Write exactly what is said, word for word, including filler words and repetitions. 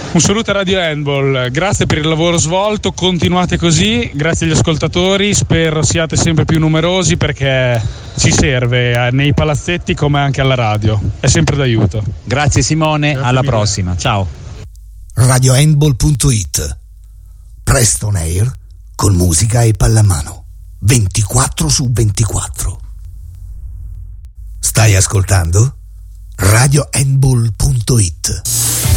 Un saluto a Radio Handball, grazie per il lavoro svolto, continuate così, grazie agli ascoltatori, spero siate sempre più numerosi perché ci serve nei palazzetti come anche alla radio, è sempre d'aiuto. Grazie Simone, grazie alla mille. prossima, ciao. radio handball punto it, Preston Air con musica e pallamano, ventiquattro su ventiquattro. Stai ascoltando? radio handball punto it.